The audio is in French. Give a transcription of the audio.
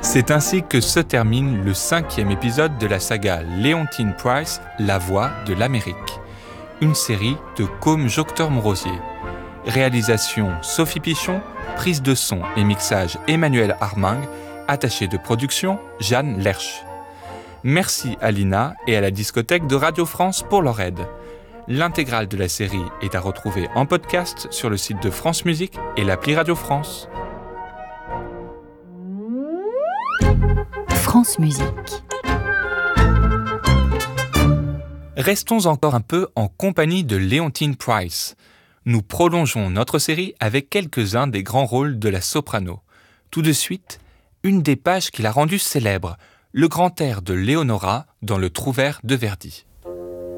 C'est ainsi que se termine le 5e épisode de la saga Leontyne Price, La Voix de l'Amérique, une série de Côme Joctor-Morosier. Réalisation Sophie Pichon, prise de son et mixage Emmanuel Armingue, attaché de production Jeanne Lerche. Merci à l'INA et à la discothèque de Radio France pour leur aide. L'intégrale de la série est à retrouver en podcast sur le site de France Musique et l'appli Radio France. France Musique. Restons encore un peu en compagnie de Leontyne Price. Nous prolongeons notre série avec quelques-uns des grands rôles de la soprano. Tout de suite, une des pages qui l'a rendue célèbre, le grand air de Leonora dans le Trouvère de Verdi.